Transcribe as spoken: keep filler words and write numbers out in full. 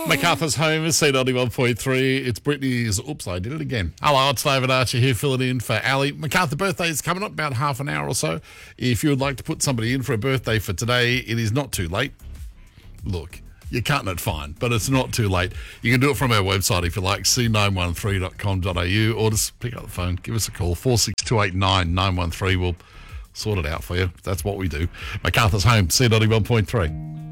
MacArthur's home is C ninety-one point three. It's Brittany's. Oops, I did it again. Hello, it's David Archer here filling in for Ali. MacArthur birthday is coming up about half an hour or so. If you would like to put somebody in for a birthday for today, it is not too late. Look, you're cutting it fine, but it's not too late. You can do it from our website if you like, c nine one three dot com dot a u, or just pick up the phone, give us a call, four six two eight nine nine one three. We'll sort it out for you. That's what we do. MacArthur's home, C ninety-one point three.